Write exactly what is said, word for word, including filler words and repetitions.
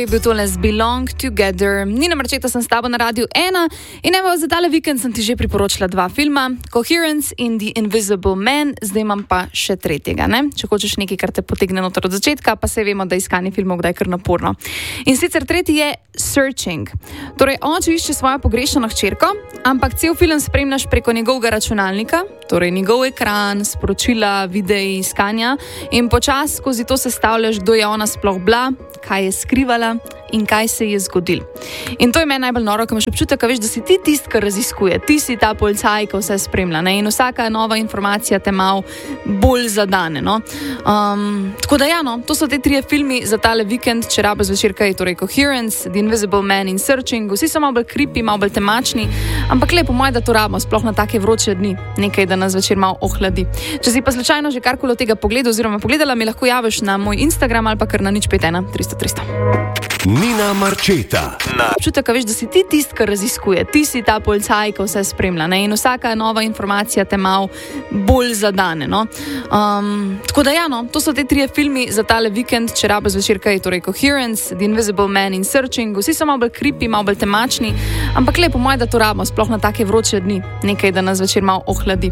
je bil tole z Belong Together. Nina Marčeta sem s tabo na Radiu ena in evo, za tale vikend sem ti že priporočila dva filma, Coherence in The Invisible Man, zdaj imam pa še tretjega, ne? Če hočeš nekaj, kar te potegne noter od začetka, pa se vemo, da iskanje filmov kdaj kar naporno. In sicer tretji je Searching. Torej, oče išče svojo pogrešano hčerko, ampak cel film spremljaš preko njegovega računalnika, torej njegov ekran, sporočila, videi, iskanja in počasi skozi to sestavljaš, kdo je ona sploh bila, kaj je skrivala in kaj se je zgodilo. In to je meni najbolj noro, ko imaš občutek, veš, da si ti tist, ki raziskuje, ti si ta policaj, ki vse spremlja, ne? In vsaka nova informacija te malo bolj zadane. No? Um, tako da ja, no, to so te trije filmi za tale vikend, če rabe zvečer kaj, torej Coherence, The Invisible Man in Searching. Vsi so malo bolj creepy, malo bolj temačni, ampak lepo moj, da to rabimo, sploh na take vroče dni, nekaj, da nas večer malo ohladi. Če si pa slučajno že karkoli od tega pogledal oziroma pogledala, mi lahko javiš na moj Instagram ali pa kar na nič pet ena tristo tristo. Nina Marčeta. Občutek, veš, da si ti tist, ki raziskuje, ti si ta policaj, ki vse spremlja, ne? In vsaka nova informacija te malo bolj zadane. No? Um, tako da ja, no, to so te trije filmi za tale vikend, če rabe zvečer kaj, torej Coherence, The Invisible Man in Searching. Vsi so malo bolj creepy, malo bolj temačni, ampak lepo moj, da to rabimo, sploh na take vroče dni, nekaj, da nas večer malo ohladi.